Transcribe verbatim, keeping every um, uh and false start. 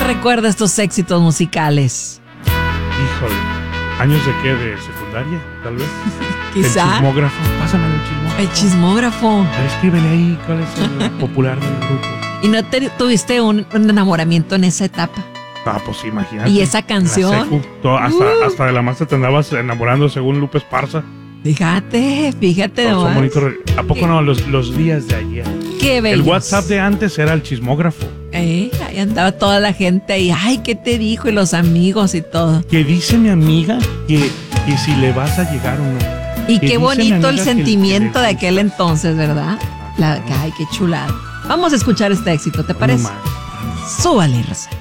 recuerda estos éxitos musicales? Híjole, ¿años de qué? ¿De secundaria, tal vez? Quizá. El chismógrafo, pásame el chismógrafo. El chismógrafo. A ver, escríbele ahí cuál es el popular del grupo. ¿Y no te, tuviste un, un enamoramiento en esa etapa? Ah, pues imagínate. ¿Y esa canción? En la secu, todo, hasta, Uh. hasta de la maestra te andabas enamorando según Lupe Esparza. Fíjate, fíjate Son nomás. bonitos re- ¿A poco no? Los, los días de ayer. Qué bello. El WhatsApp de antes era el chismógrafo. Eh, ahí andaba toda la gente ahí. Ay, ¿qué te dijo? Y los amigos y todo. Que dice mi amiga que, que si le vas a llegar o no. Y Que qué dice mi bonito amiga el que- sentimiento que de le aquel gusta. entonces, ¿verdad? La, ay, qué chulada. Vamos a escuchar este éxito, ¿te parece? No más. Súbale, Rosa.